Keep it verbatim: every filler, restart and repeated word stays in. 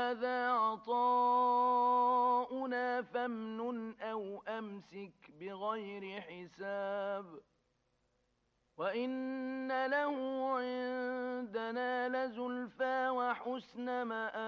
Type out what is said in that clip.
هذا عطاؤنا فامنن أو أمسك بغير حساب وإن له عندنا لزلفى وحسن مآب.